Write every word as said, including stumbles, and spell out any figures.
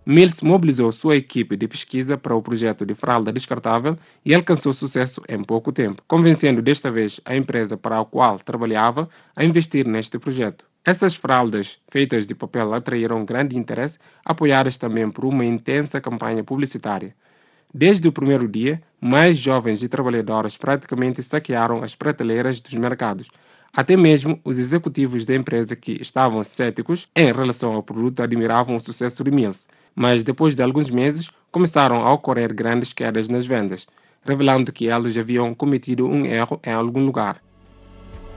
Mills mobilizou sua equipe de pesquisa para o projeto de fralda descartável e alcançou sucesso em pouco tempo, convencendo desta vez a empresa para a qual trabalhava a investir neste projeto. Essas fraldas, feitas de papel, atraíram grande interesse, apoiadas também por uma intensa campanha publicitária. Desde o primeiro dia, mais jovens e trabalhadores praticamente saquearam as prateleiras dos mercados. Até mesmo os executivos da empresa que estavam céticos em relação ao produto admiravam o sucesso de Mills, mas depois de alguns meses começaram a ocorrer grandes quedas nas vendas, revelando que eles haviam cometido um erro em algum lugar.